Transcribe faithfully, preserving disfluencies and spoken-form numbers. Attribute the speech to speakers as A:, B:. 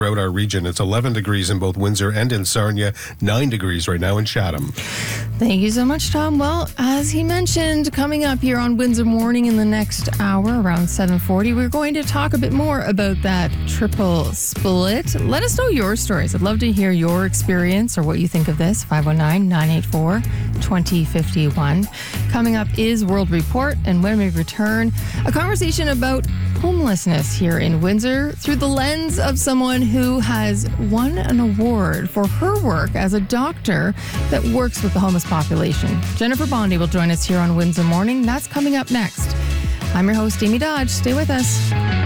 A: throughout our region. It's eleven degrees in both Windsor and in Sarnia, nine degrees right now in Chatham.
B: Thank you so much, Tom. Well, as he mentioned, coming up here on Windsor Morning in the next hour, around seven forty, we're going to talk a bit more about that triple split. Let us know your stories. I'd love to hear your experience or what you think of this. five one nine, nine eight four, two oh five one. Coming up is World Report, and when we return, a conversation about homelessness here in Windsor through the lens of someone who has won an award for her work as a doctor that works with the homeless population. Jennifer Bondi will join us here on Windsor Morning. That's coming up next. I'm your host, Amy Dodge. Stay with us.